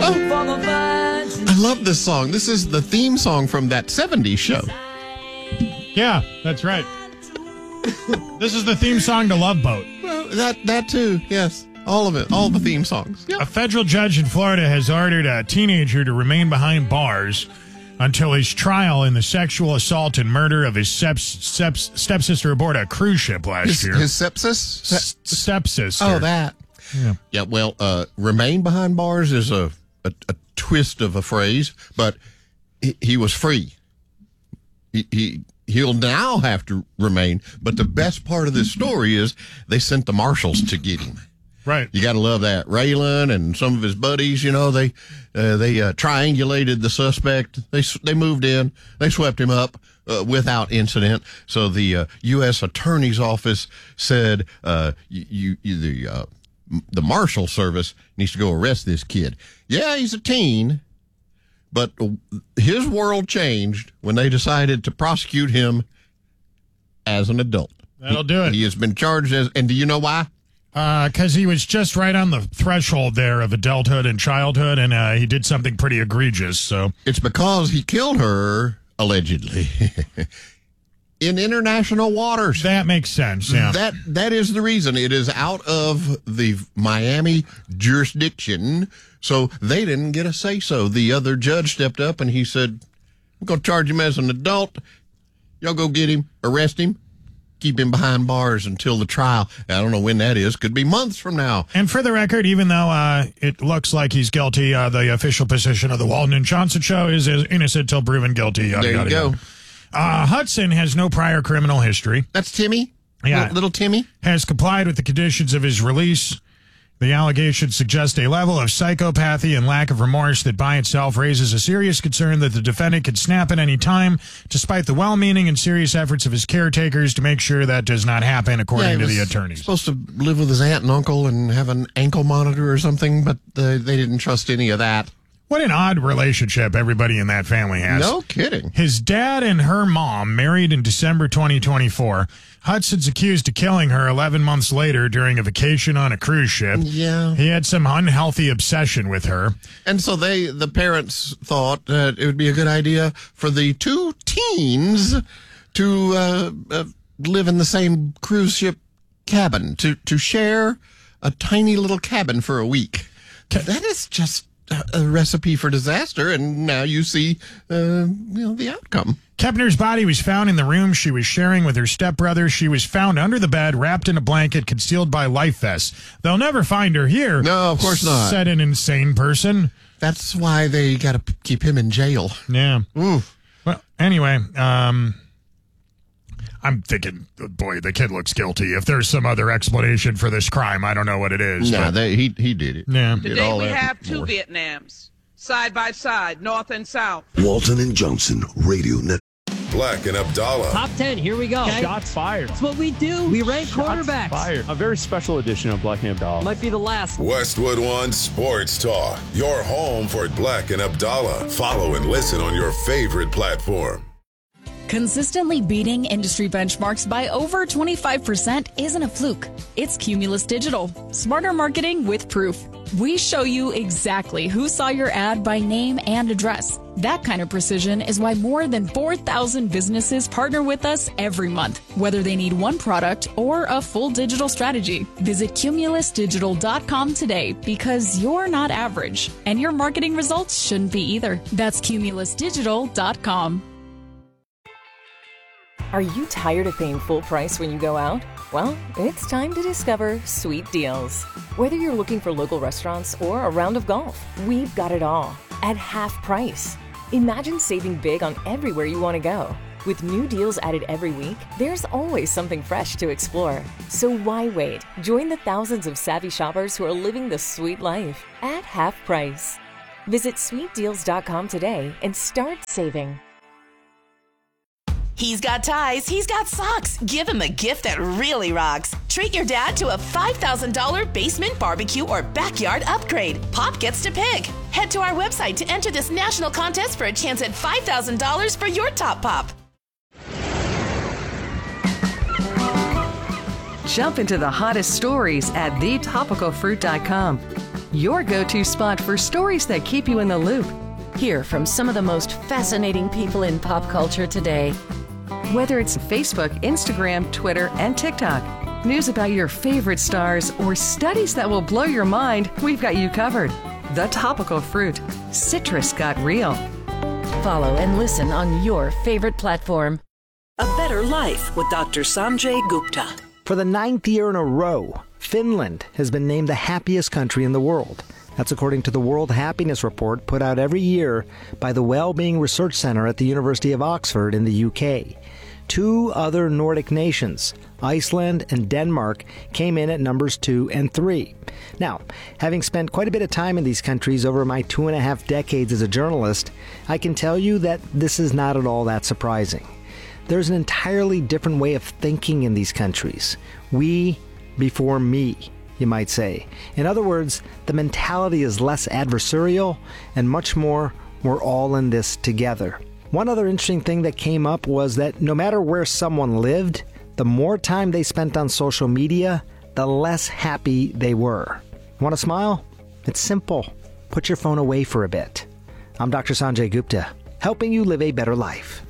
I love this song. This is the theme song from that 70s show. Yeah, that's right. This is the theme song to Love Boat. Well, that too, yes. All of it. All the theme songs. Yep. A federal judge in Florida has ordered a teenager to remain behind bars until his trial in the sexual assault and murder of his stepsister aboard a cruise ship last year. His sepsis? Stepsister. Oh, that. Yeah, well, remain behind bars is a twist of a phrase, but he was free. He'll now have to remain, but the best part of this story is they sent the marshals to get him. Right. You got to love that. Raylan and some of his buddies, you know, they triangulated the suspect. They moved in. They swept him up without incident. So the U.S. Attorney's Office said the Marshal Service needs to go arrest this kid. Yeah, he's a teen, but his world changed when they decided to prosecute him as an adult. That'll do it. He has been charged as, and do you know why? Because he was just right on the threshold there of adulthood and childhood, and he did something pretty egregious. So it's because he killed her, allegedly, in international waters. That makes sense, yeah. That is the reason. It is out of the Miami jurisdiction, so they didn't get a say-so. The other judge stepped up, and he said, "I'm going to charge him as an adult. Y'all go get him, arrest him. Keep him behind bars until the trial." I don't know when that is. Could be months from now. And for the record, even though it looks like he's guilty, the official position of the Walton and Johnson show is innocent till proven guilty. There you go. Hudson has no prior criminal history. That's Timmy? Yeah. Little Timmy? Has complied with the conditions of his release. The allegations suggest a level of psychopathy and lack of remorse that by itself raises a serious concern that the defendant could snap at any time, despite the well-meaning and serious efforts of his caretakers to make sure that does not happen, according to the attorneys. Supposed to live with his aunt and uncle and have an ankle monitor or something, but they didn't trust any of that. What an odd relationship everybody in that family has. No kidding. His dad and her mom married in December 2024. Hudson's accused of killing her 11 months later during a vacation on a cruise ship. Yeah. He had some unhealthy obsession with her. And so the parents thought that it would be a good idea for the two teens to live in the same cruise ship cabin, to share a tiny little cabin for a week. That is just a recipe for disaster, and now you see the outcome. Kepner's body was found in the room she was sharing with her stepbrother. She was found under the bed, wrapped in a blanket, concealed by life vests. They'll never find her here. No, of course not. Said an insane person. That's why they got to keep him in jail. Yeah. Ooh. Well, anyway, I'm thinking, boy, the kid looks guilty. If there's some other explanation for this crime, I don't know what it is. No, he did it. Yeah. Today we have two Vietnams, side by side, north and south. Walton and Johnson Radio Net. Black and Abdallah. Top 10, here we go. Okay? Shots fired. That's what we do. We rank quarterbacks. Fired. A very special edition of Black and Abdallah. Might be the last. Westwood One Sports Talk. Your home for Black and Abdallah. Follow and listen on your favorite platform. Consistently beating industry benchmarks by over 25% isn't a fluke. It's Cumulus Digital. Smarter marketing with proof. We show you exactly who saw your ad by name and address. That kind of precision is why more than 4,000 businesses partner with us every month, whether they need one product or a full digital strategy. Visit cumulusdigital.com today, because you're not average, and your marketing results shouldn't be either. That's cumulusdigital.com. Are you tired of paying full price when you go out? Well, it's time to discover Sweet Deals. Whether you're looking for local restaurants or a round of golf, we've got it all at half price. Imagine saving big on everywhere you want to go. With new deals added every week, there's always something fresh to explore. So why wait? Join the thousands of savvy shoppers who are living the sweet life at half price. Visit sweetdeals.com today and start saving. He's got ties, he's got socks. Give him a gift that really rocks. Treat your dad to a $5,000 basement barbecue or backyard upgrade. Pop gets to pick. Head to our website to enter this national contest for a chance at $5,000 for your top pop. Jump into the hottest stories at thetopicalfruit.com. your go-to spot for stories that keep you in the loop. Hear from some of the most fascinating people in pop culture today. Whether it's Facebook, Instagram, Twitter, and TikTok, news about your favorite stars, or studies that will blow your mind, we've got you covered. The Topical Fruit. Citrus got real. Follow and listen on your favorite platform. A Better Life with Dr. Sanjay Gupta. For the 9th year in a row, Finland has been named the happiest country in the world. That's according to the World Happiness Report put out every year by the Wellbeing Research Centre at the University of Oxford in the UK. 2 other Nordic nations, Iceland and Denmark, came in at numbers 2 and 3. Now, having spent quite a bit of time in these countries over my 2.5 decades as a journalist, I can tell you that this is not at all that surprising. There's an entirely different way of thinking in these countries. We before me, you might say. In other words, the mentality is less adversarial and much more, we're all in this together. One other interesting thing that came up was that no matter where someone lived, the more time they spent on social media, the less happy they were. Want to smile? It's simple. Put your phone away for a bit. I'm Dr. Sanjay Gupta, helping you live a better life.